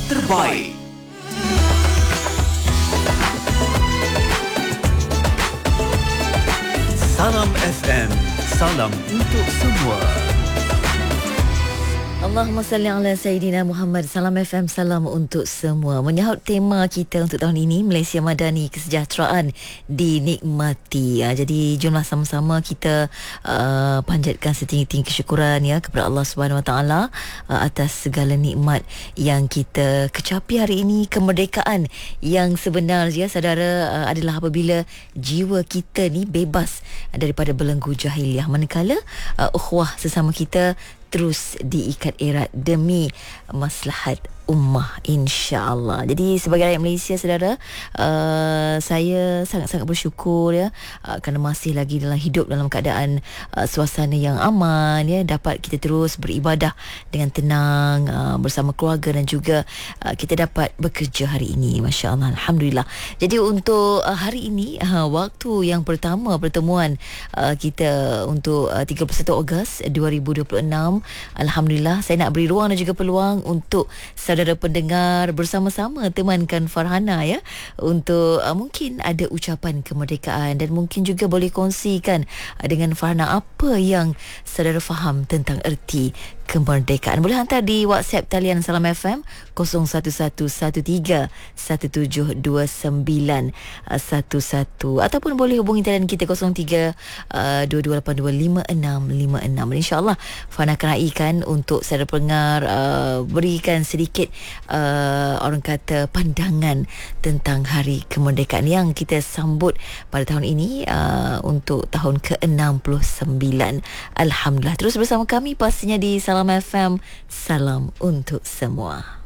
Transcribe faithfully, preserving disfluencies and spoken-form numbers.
terbaik. Salam F M, salam untuk semua. Allahumma salli ala Sayyidina Muhammad. Salam F M, salam untuk semua. Menyahut tema kita untuk tahun ini, Malaysia Madani, kesejahteraan dinikmati. Ha, jadi jomlah sama-sama kita uh, panjatkan setinggi-tinggi kesyukuran ya kepada Allah Subhanahu Wa Taala uh, atas segala nikmat yang kita kecapi hari ini. Kemerdekaan yang sebenar ya saudara uh, adalah apabila jiwa kita ni bebas daripada belenggu jahiliah, manakala uh, ukhuwah sesama kita terus diikat erat demi maslahat ummah, insya-Allah. Jadi sebagai rakyat Malaysia saudara, uh, saya sangat-sangat bersyukur ya uh, kerana masih lagi dalam hidup dalam keadaan uh, suasana yang aman ya, dapat kita terus beribadah dengan tenang uh, bersama keluarga dan juga uh, kita dapat bekerja hari ini, masya-Allah, alhamdulillah. Jadi untuk uh, hari ini uh, waktu yang pertama pertemuan uh, kita untuk uh, tiga puluh satu Ogos dua ribu dua puluh enam, alhamdulillah saya nak beri ruang dan juga peluang untuk saudara pendengar bersama-sama temankan Farhana ya untuk uh, mungkin ada ucapan kemerdekaan dan mungkin juga boleh kongsikan uh, dengan Farhana apa yang saudara faham tentang erti kemerdekaan. Boleh hantar di WhatsApp talian Salam F M kosong satu satu satu tiga satu tujuh dua sembilan satu satu ataupun boleh hubungi talian kita kosong tiga dua dua lapan dua lima enam lima enam. InsyaAllah Farhana akan raikan untuk saudara pendengar uh, berikan sedikit uh, orang kata pandangan tentang Hari Kemerdekaan yang kita sambut pada tahun ini uh, untuk tahun ke enam puluh sembilan. Alhamdulillah. Terus bersama kami pastinya di Salam F M, salam untuk semua.